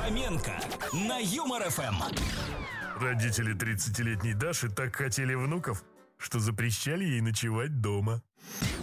Фоменко на Юмор ФМ. Родители 30-летней Даши так хотели внуков, что запрещали ей ночевать дома.